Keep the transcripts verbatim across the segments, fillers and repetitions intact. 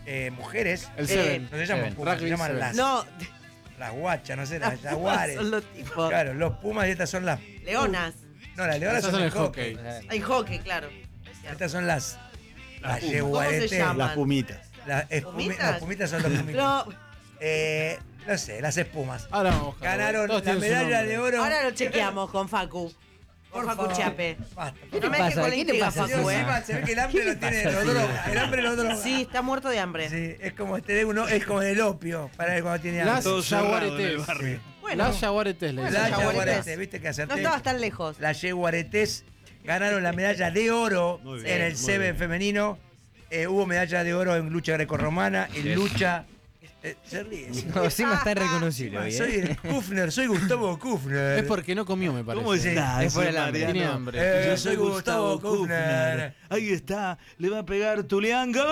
eh, mujeres. El eh, Seven. No se llaman Seven. pumas, Rugby se llaman Seven. las, No, las guachas, no sé, las las pumas jaguares. son los tipos. Claro, los pumas y estas son las. Leonas. No, las leonas Esas son son el el hockey. hockey. Hay hockey, claro. Estas son las. Las Las pumas. yeguaretes. ¿Cómo se llaman? Las pumitas. Las espumi- ¿Pumitas? Las pumitas son los pumitas. No, Eh, no sé, las espumas. Ahora vamos, Carlos. Ganaron Todos la tienen su medalla nombre. de oro. ahora lo chequeamos con Facu. Por Con Facu favor. Chiape. Basta. No te me pasa? dejes con la ¿Qué te intriga, pasa, Facu, Dios, ¿eh? encima se ve que el hambre lo tiene. Lo droga, el hambre lo droga. Sí, está muerto de hambre. Sí, es como tener uno, es como el opio para él cuando tiene hambre. Las Todo cerrado en el jaguaretes. barrio. Bueno, Las jaguaretes le Bueno, La dicen. jaguaretes. yaguarete, viste que no acerté. estabas tan lejos. Las yeguaretes ganaron la medalla de oro Muy en bien, el muy Seven bien. femenino. Eh, hubo medalla de oro en lucha grecorromana, en Sí. lucha. Eh, se ríe. No, Sima está irreconocible hoy, Soy ¿eh? el Kufner, soy Gustavo Kufner. Es porque no comió, me parece. ¿Cómo estás, Es por el hambre. Mariano? Tiene hambre. Eh, Yo soy Gustavo Kufner. Ahí está, le va a pegar Tulianga.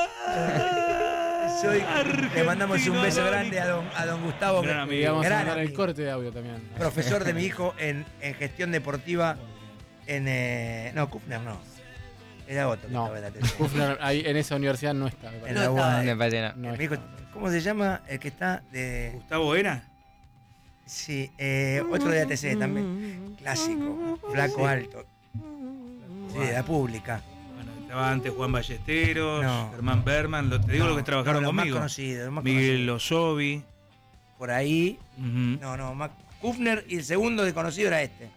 Soy- le mandamos un beso grande a don, a don Gustavo, Gran que- amigo. Y vamos a gran mandar el amigo, corte de audio también. profesor de mi hijo en, en gestión deportiva en... eh, no, Kufner no. Era otro. que No, estaba en la tele. Kufner ahí en esa universidad no está. me En parece. la No U A estaba. D. Me parece no. No Mi hijo- está. ¿Cómo se llama el que está de...? Gustavo era. Sí, eh, otro de A T C también. Clásico, flaco alto. Sí, de la pública. Bueno, estaba antes Juan Ballesteros, No. Germán Berman, lo, te digo No, lo que trabajaron no, los conmigo. Más conocidos, los más Miguel conocidos. Osovi. Por ahí. Ujú. No, no, más Kufner y el segundo de conocido era este.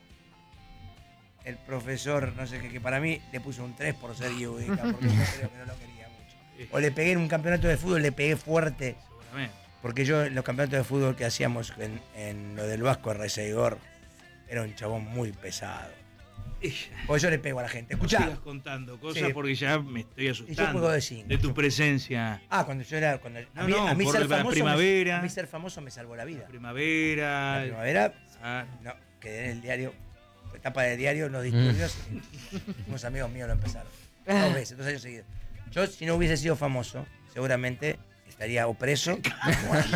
El profesor, no sé qué, que para mí le puso un tres por ser Yudica, porque yo creo que no lo quería mucho. O le pegué en un campeonato de fútbol, le pegué fuerte. Seguramente. Porque yo en los campeonatos de fútbol que hacíamos en, en lo del Vasco Reseigor, era un chabón muy pesado. Por eso le pego a la gente. No Escuchá. sigas contando cosas Sí. porque ya me estoy asustando. juego de cinco. de tu presencia. Ah, cuando yo era. Cuando, No, a mí, no, a mí por ser la famoso primavera. Me, a mí ser famoso me salvó la vida. Primavera. La primavera, Ah, no, quedé en el diario, etapa de diario, los disturbios. Unos amigos míos lo empezaron. Dos veces, dos años seguidos. Yo, si no hubiese sido famoso, seguramente estaría o preso. o muerto.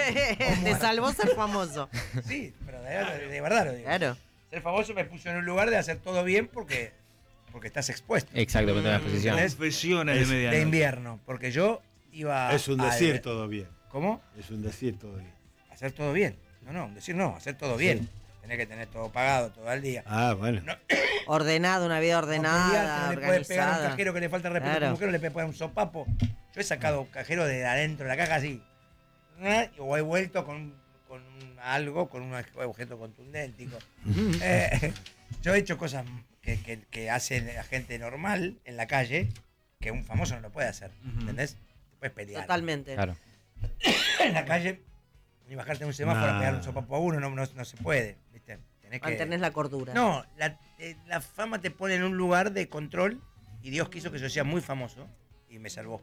Te salvó ser famoso. Sí, pero de, de verdad lo digo. Claro. Ser famoso me puso en un lugar de hacer todo bien porque, porque estás expuesto. Exacto, con toda la exposición. ¿Entendés? confesiones Es de De medianoche. invierno, porque yo iba Es un a- decir todo bien. ¿Cómo? Es un decir todo bien. Hacer todo bien. No, no, decir no, hacer todo bien. Sí. Tenés que tener todo pagado todo el día. Ah, bueno. No, Ordenado, una vida Como que un día ordenada, no le puede pegar a un organizada. cajero que le falta respeto a Claro. tu mujer, no le puede poner un sopapo. Yo he sacado cajero de adentro de la caja así. ¿eh? O he vuelto con, con un- algo, con un objeto contundente. Eh, yo he hecho cosas que, que, que hace la gente normal en la calle que un famoso no lo puede hacer. Ujú. ¿Entendés? Te puedes pelear. Totalmente. Claro. En la calle, ni bajarte de un semáforo Nah. a pegar un sopapo a uno, no, no, no se puede. ¿Viste? Tenés que. Mantenés la cordura. No, la, eh, la fama te pone en un lugar de control y Dios quiso que yo sea muy famoso y me salvó.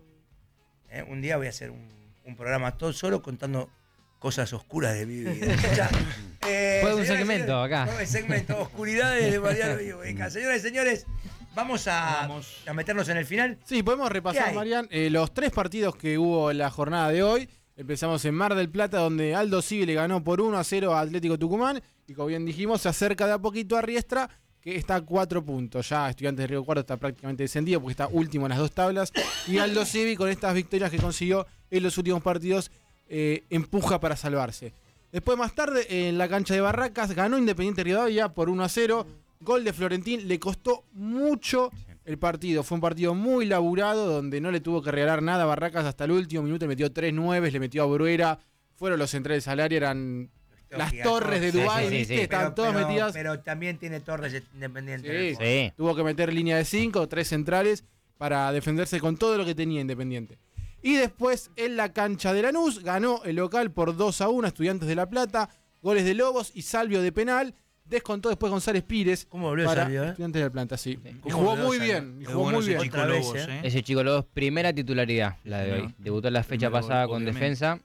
Eh, Un día voy a hacer un, un programa todo solo contando cosas oscuras de mi vida. Escuchá, eh, Fue un señoras y segmento señores, acá. fue un segmento, oscuridades de Mariano Vihueca. Señoras y señores, vamos a, Vamos. a meternos en el final. Sí, podemos ¿Qué repasar, hay? Marian, eh, los tres partidos que hubo en la jornada de hoy. Empezamos en Mar del Plata, donde Aldo Civi le ganó por uno a cero a Atlético Tucumán. Y como bien dijimos, se acerca de a poquito a Riestra, que está a cuatro puntos. Ya Estudiantes de Río Cuarto está prácticamente descendido porque está último en las dos tablas. Y Aldo Civi, con estas victorias que consiguió en los últimos partidos, eh, empuja para salvarse. Después, más tarde, en la cancha de Barracas, ganó Independiente Rivadavia por uno a cero. Gol de Florentín, le costó mucho el partido. Fue un partido muy laburado, donde no le tuvo que regalar nada a Barracas hasta el último minuto. Le metió tres nueve, le metió a Bruera. Fueron los centrales al área, eran las Gigantes. torres de Sí, Dubái, sí, sí, ¿viste? sí. Estaban Pero- todas pero- metidas. Pero también tiene torres independientes. Sí, Sí. Tuvo que meter línea de cinco, tres centrales, para defenderse con todo lo que tenía Independiente. Y después, en la cancha de Lanús, ganó el local por dos a uno a Estudiantes de La Plata. Goles de Lobos y Salvio de penal. Descontó después González Pires. ¿Cómo volvió para Salvio, eh? Estudiantes de La Plata, sí. Y ¿Cómo jugó volvió muy Salvio? bien. Y Es jugó bueno muy ese bien. chico Otra vez, Lobos, ¿eh? ¿eh? Ese chico Lobos, primera titularidad, la de Sí, hoy. ¿no? Debutó en la fecha Primero, pasada con obviamente. defensa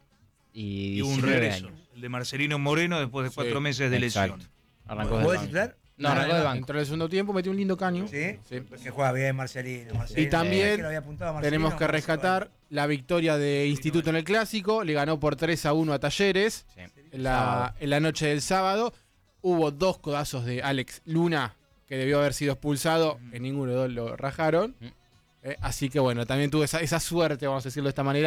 y Y un diecinueve regreso. años. El de Marcelino Moreno después de cuatro Sí, meses de exacto. lesión. Arrancó ¿Jugó del de banco. titular? No, arrancó del banco. Entró en el segundo tiempo, metió un lindo caño. ¿Sí? Sí. Que juega bien Marcelino. Marcelino. Y también Que lo había apuntado a Marcelino, tenemos que Marcelo. rescatar la victoria de Instituto en el Clásico. Le ganó por tres a uno a Talleres Sí. en la, en la noche del sábado. Hubo dos codazos de Alex Luna, que debió haber sido expulsado. En ninguno de los dos lo rajaron. Mm. Eh, así que bueno, también tuvo esa, esa suerte, vamos a decirlo de esta manera.